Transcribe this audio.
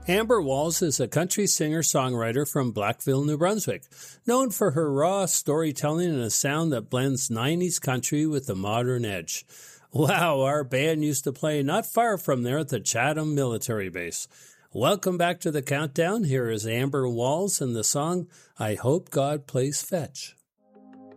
Amber Walls is a country singer-songwriter from Blackville, New Brunswick, known for her raw storytelling and a sound that blends 90s country with the modern edge. Wow, our band used to play not far from there at the Chatham Military Base. Welcome back to the Countdown. Here is Amber Walls and the song, I Hope God Plays Fetch.